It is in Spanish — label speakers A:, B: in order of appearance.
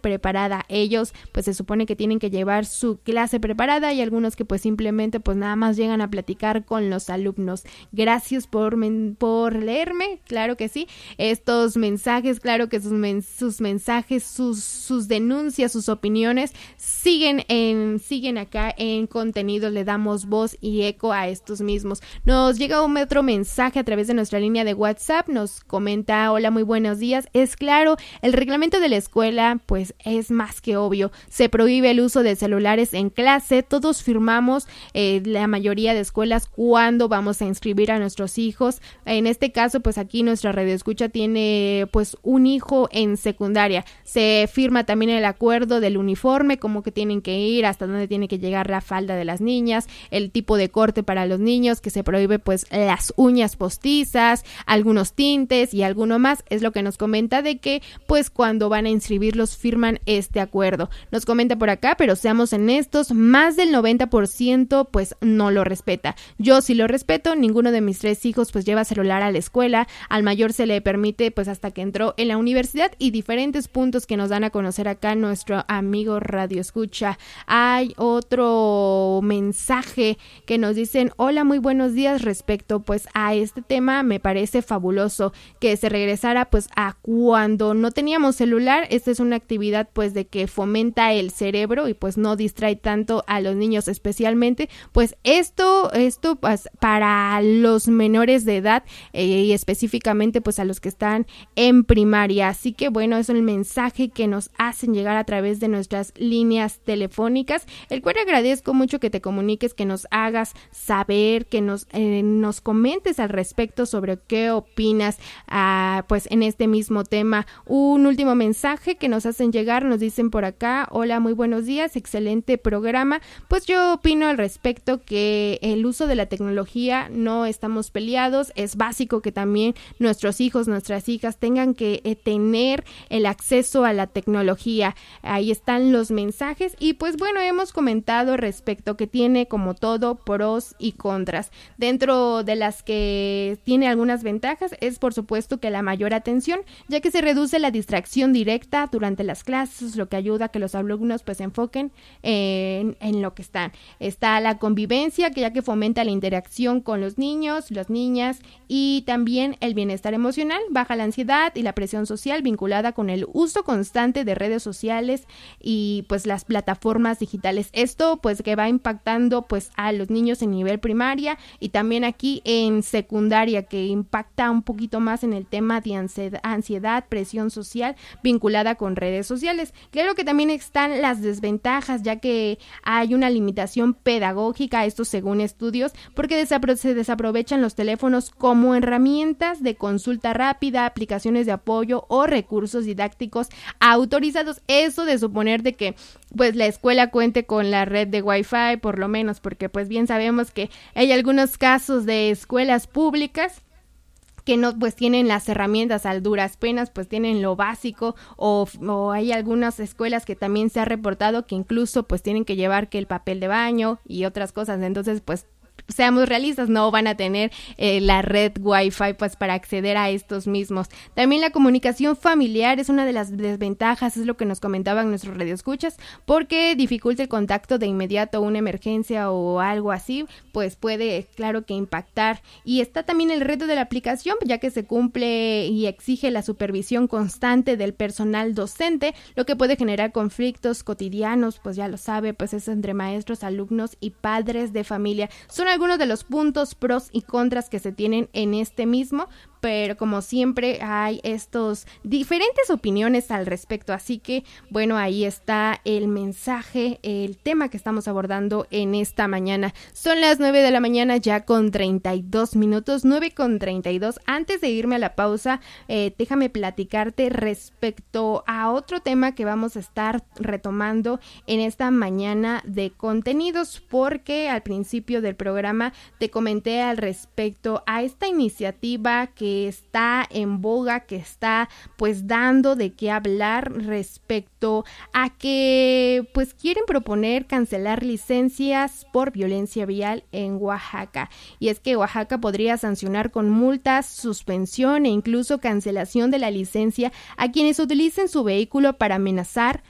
A: preparada. Ellos pues se supone que tienen que llevar su clase preparada y algunos que pues simplemente pues nada más llegan a platicar con los alumnos. Gracias por leerme, claro que sí, estos mensajes, claro que sus mensajes, sus denuncias, sus opiniones siguen acá en contenido, le damos voz y eco a estos mismos. Nos llega un otro mensaje a través de nuestra línea de WhatsApp, nos comenta: hola, muy buenos días. Es claro, el reglamento de la escuela pues es más que obvio, se prohíbe el uso de celulares en clase, todos firmamos, la mayoría de escuelas, cuando vamos a inscribir a nuestros hijos. En este caso pues aquí nuestra radioescucha tiene pues un hijo en secundaria, se firma también el acuerdo del uniforme, como que tienen que ir, hasta dónde tiene que llegar la falda de las niñas, el tipo de corte para los niños, que se prohíbe pues las uñas postizas, algunos tintes y alguno más. Es lo que nos comenta, de que pues cuando van a inscribirlos firman este acuerdo. Nos comenta por acá: pero seamos honestos, más del 90% pues no lo respeta. Yo sí lo respeto, ninguno de mis 3 hijos pues lleva celular a la escuela, al mayor se le permite pues hasta que entró en la universidad, y diferentes puntos que nos dan a conocer acá nuestro amigo Radio Escucha. Hay otro mensaje que nos dicen: hola, muy buenos días, respecto pues a este tema, me parece fabuloso que se regresara pues a cuando no teníamos celular. Esta es una actividad pues de que fomenta el cerebro y pues no distrae tanto a los niños, especialmente pues esto pues para los menores de edad, y específicamente pues a los que están en primaria. Así que bueno, es el mensaje que nos hacen llegar a través de nuestras líneas telefónicas, el cual agradezco mucho que te comuniques, que nos hagas saber, que nos comentes al respecto sobre qué opinas pues en este mismo tema. Un último mensaje que nos hacen llegar, nos dicen por acá: hola, muy buenos días, excelente programa. Pues yo opino al respecto que el uso de la tecnología, no estamos peleados, es básico que también nuestros hijos, nuestras hijas tengan que tener el acceso a la tecnología. Ahí están los mensajes y pues bueno, hemos comentado respecto que tiene como todo pros y contras. Dentro de las que tiene algunas ventajas es por supuesto que la mayor atención, ya que se reduce la distracción directa durante las clases, lo que ayuda a que los alumnos pues se enfoquen en lo que están. Está la convivencia, que ya que fomenta la interacción con los niños, las niñas, y también el bienestar emocional, baja la ansiedad y la presión social vinculada con el uso constante de redes sociales y pues las plataformas digitales. Esto pues que va impactando pues a los niños en nivel primaria y también aquí en secundaria, que impacta un poquito más en el tema de ansiedad, presión social vinculada con redes sociales. Claro que también están las desventajas, ya que hay una limitación pedagógica, esto según estudios, porque se desaprovechan los teléfonos como herramientas de consulta rápida, aplicaciones de apoyo o recursos didácticos autorizados. Eso de suponer de que pues la escuela cuente con la red de Wi-Fi, por lo menos, porque pues bien sabemos que hay algunos casos de escuelas públicas que no pues tienen las herramientas, a duras penas pues tienen lo básico, o hay algunas escuelas que también se ha reportado que incluso pues tienen que llevar que el papel de baño y otras cosas. Entonces pues seamos realistas, no van a tener la red Wi-Fi pues para acceder a estos mismos. También la comunicación familiar es una de las desventajas, es lo que nos comentaban nuestros radioescuchas, porque dificulta el contacto de inmediato, una emergencia o algo así, pues puede, claro que impactar. Y está también el reto de la aplicación, ya que se cumple y exige la supervisión constante del personal docente, lo que puede generar conflictos cotidianos, pues ya lo sabe, pues es entre maestros, alumnos y padres de familia. Son algunos de los puntos pros y contras que se tienen en este mismo, pero como siempre hay estos diferentes opiniones al respecto, así que bueno, ahí está el mensaje, el tema que estamos abordando en esta mañana. Son las 9 de la mañana ya con 32 minutos, 9:32. Antes de irme a la pausa, déjame platicarte respecto a otro tema que vamos a estar retomando en esta mañana de contenidos, porque al principio del programa te comenté al respecto a esta iniciativa que está en boga, que está pues dando de qué hablar respecto a que pues quieren proponer cancelar licencias por violencia vial en Oaxaca. Y es que Oaxaca podría sancionar con multas, suspensión e incluso cancelación de la licencia a quienes utilicen su vehículo para amenazar,